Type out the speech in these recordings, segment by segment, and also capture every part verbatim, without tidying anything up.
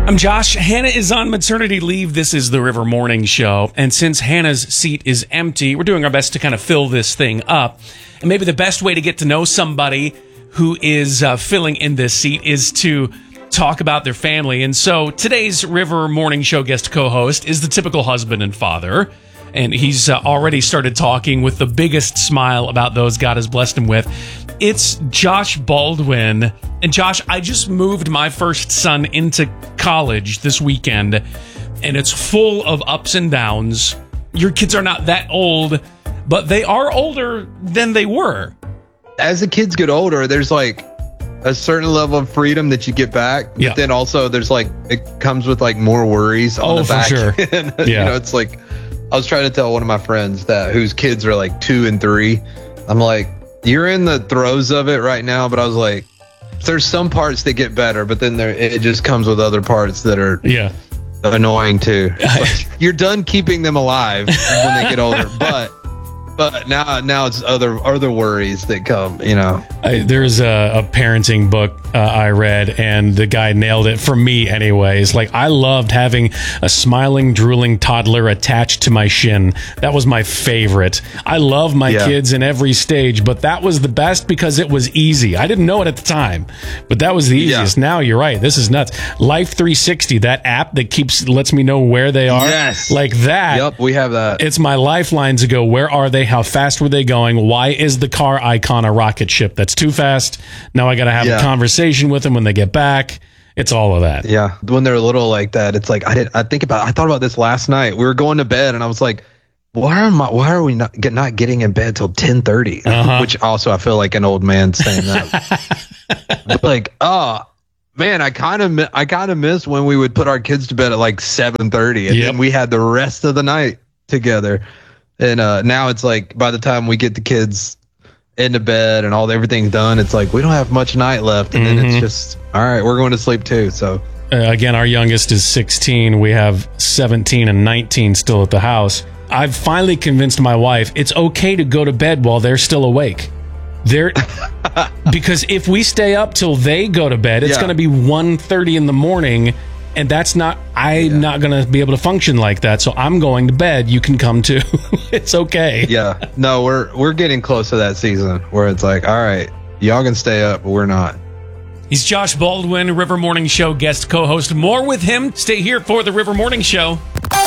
I'm Josh. Hannah is on maternity leave. This is the River Morning Show. And since Hannah's seat is empty, we're doing our best to kind of fill this thing up. And maybe the best way to get to know somebody who is uh, filling in this seat is to talk about their family. And so today's River Morning Show guest co-host is the typical husband and father. And he's uh, already started talking with the biggest smile about those God has blessed him with. It's Josh Baldwin. And Josh, I just moved my first son into college this weekend, and it's full of ups and downs. Your kids are not that old, but they are older than they were. As the kids get older, there's like a certain level of freedom that you get back. Yeah. But then also there's like, it comes with like more worries on Oh, the for back sure. end. Yeah. You know, it's like, I was trying to tell one of my friends that whose kids are like two and three. I'm like, you're in the throes of it right now, but I was like, there's some parts that get better, but then there it just comes with other parts that are Yeah. annoying too. Like, you're done keeping them alive when they get older, but but now now it's other other worries that come, you know. I, there's a, a parenting book uh, I read, and the guy nailed it for me anyways. Like, I loved having a smiling, drooling toddler attached to my shin. That was my favorite. I love my Yeah. kids in every stage, but that was the best because it was easy. I didn't know it at the time, but that was the easiest. Yeah. Now you're right. This is nuts. Life three sixty, that app that keeps lets me know where they are. Yes. Like that. Yep, we have that. It's my lifeline to go, where are they? How fast were they going? Why is the car icon a rocket ship? That's too fast. Now I got to have Yeah. a conversation with them when they get back. It's all of that. Yeah, when they're little like that, it's like I did. I think about. I thought about this last night. We were going to bed, and I was like, "Why am I? Why are we not get not getting in bed till ten thirty?" Uh-huh. Which also I feel like an old man saying that. But like, oh man, I kind of mi- I kind of miss when we would put our kids to bed at like seven thirty, and Yep. then we had the rest of the night together. And uh, now it's like by the time we get the kids into bed and all everything's done, it's like we don't have much night left, and then Mhm. it's just all right. We're going to sleep too. So. Uh, again, our youngest is sixteen. We have seventeen and nineteen still at the house. I've finally convinced my wife it's okay to go to bed while they're still awake. They're because if we stay up till they go to bed, it's Yeah. going to be one thirty in the morning, and that's not. I'm Yeah. not going to be able to function like that. So I'm going to bed. You can come too. It's okay. Yeah, no, we're we're getting close to that season where it's like, all right, y'all can stay up, but we're not. He's Josh Baldwin, River Morning Show guest co-host. More with him. Stay here for the River Morning Show.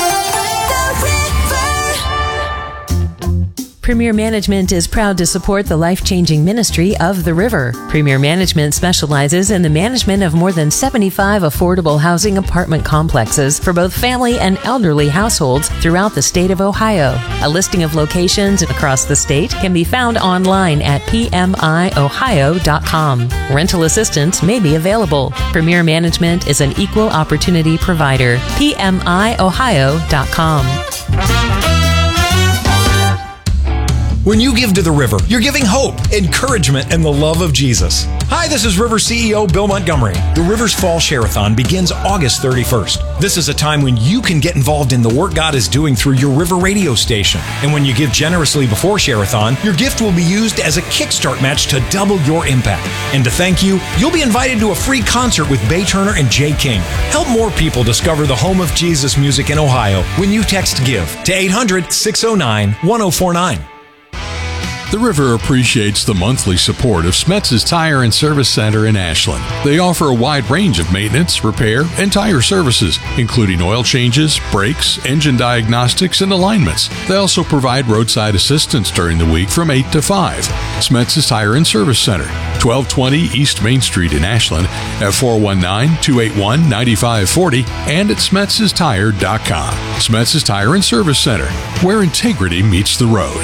Premier Management is proud to support the life-changing ministry of The River. Premier Management specializes in the management of more than seventy-five affordable housing apartment complexes for both family and elderly households throughout the state of Ohio. A listing of locations across the state can be found online at p m i ohio dot com. Rental assistance may be available. Premier Management is an equal opportunity provider. p m i ohio dot com. When you give to the River, you're giving hope, encouragement, and the love of Jesus. Hi, this is River C E O Bill Montgomery. The River's Fall Share-a-thon begins August thirty-first. This is a time when you can get involved in the work God is doing through your River radio station. And when you give generously before Share-a-thon, your gift will be used as a kickstart match to double your impact. And to thank you, you'll be invited to a free concert with Bay Turner and Jay King. Help more people discover the home of Jesus music in Ohio when you text GIVE to eight hundred, six oh nine, one oh four nine. The River appreciates the monthly support of Smetz's Tire and Service Center in Ashland. They offer a wide range of maintenance, repair, and tire services, including oil changes, brakes, engine diagnostics, and alignments. They also provide roadside assistance during the week from eight to five. Smetz's Tire and Service Center, twelve twenty East Main Street in Ashland, at four one nine, two eight one, nine five four zero and at smetz's tire dot com. Smetz's Tire and Service Center, where integrity meets the road.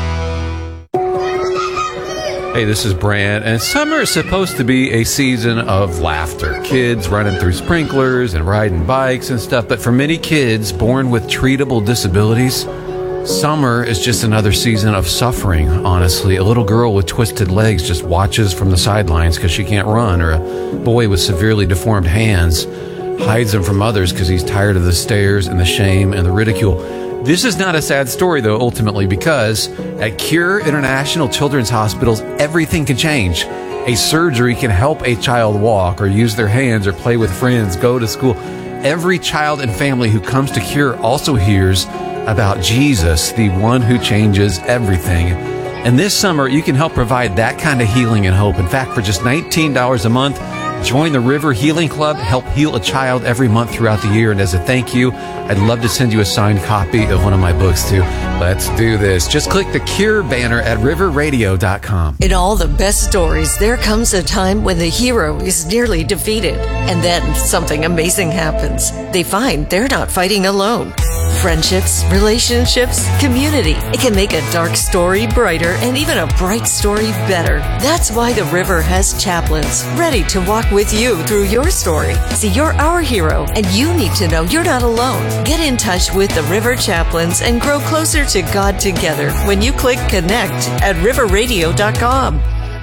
Hey, this is Brant, and summer is supposed to be a season of laughter. Kids running through sprinklers and riding bikes and stuff, but for many kids born with treatable disabilities, summer is just another season of suffering, honestly. A little girl with twisted legs just watches from the sidelines because she can't run, or a boy with severely deformed hands hides them from others because he's tired of the stares and the shame and the ridicule. This is not a sad story, though, ultimately, because at Cure International Children's Hospitals, everything can change. A surgery can help a child walk or use their hands or play with friends, go to school. every child and family who comes to Cure also hears about Jesus, the one who changes everything. And this summer, you can help provide that kind of healing and hope. In fact, for just nineteen dollars a month, join the River Healing Club, help heal a child every month throughout the year. And as a thank you, I'd love to send you a signed copy of one of my books too. Let's do this. Just click the Cure banner at river radio dot com. In all the best stories, there comes a time when the hero is nearly defeated. And then something amazing happens. They find they're not fighting alone. Friendships, relationships, community. It can make a dark story brighter and even a bright story better. That's why the River has chaplains ready to walk with you through your story. See, you're our hero, and you need to know you're not alone. Get in touch with the River Chaplains and grow closer to God together when you click connect at river radio dot com.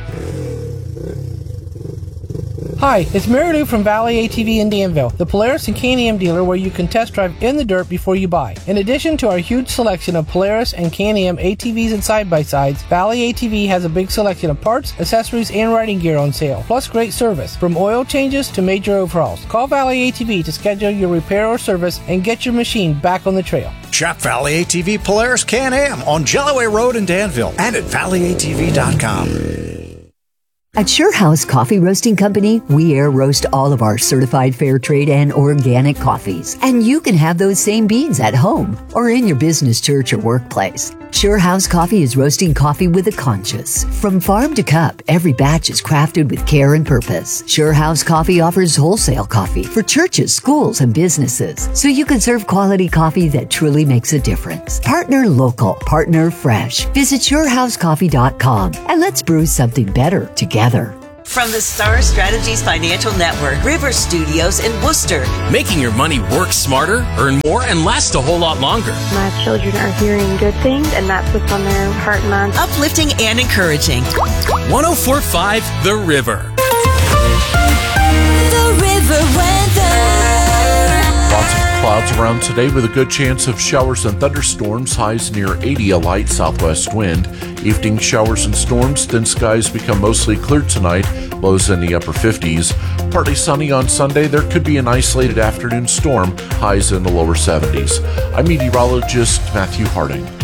Hi, it's Mary Lou from Valley A T V in Danville, the Polaris and K and M dealer where you can test drive in the dirt before you buy. In addition to our huge selection of Polaris and K and M A T Vs and side-by-sides, Valley A T V has a big selection of parts, accessories, and riding gear on sale, plus great service, from oil changes to major overhauls. Call Valley A T V to schedule your repair or service and get your machine back on the trail. Shop Valley A T V Polaris K and M on Jellaway Road in Danville and at valley a t v dot com. At Sure House Coffee Roasting Company, we air roast all of our certified fair trade and organic coffees. And you can have those same beans at home or in your business, church, or workplace. Sure House Coffee is roasting coffee with a conscience. From farm to cup, every batch is crafted with care and purpose. Sure House Coffee offers wholesale coffee for churches, schools, and businesses, so you can serve quality coffee that truly makes a difference. Partner local, partner fresh. Visit sure house coffee dot com and let's brew something better together. From the Star Strategies Financial Network, River Studios in Worcester. Making your money work smarter, earn more, and last a whole lot longer. My children are hearing good things, and that's what's on their heart and mind. Uplifting and encouraging. one oh four point five The River. The River weather. Lots of clouds around today with a good chance of showers and thunderstorms. Highs near eighty, a light southwest wind. Evening showers and storms, then skies become mostly clear tonight. Lows in the upper fifties. Partly sunny on Sunday. There could be an isolated afternoon storm. Highs in the lower seventies. I'm meteorologist Matthew Harding.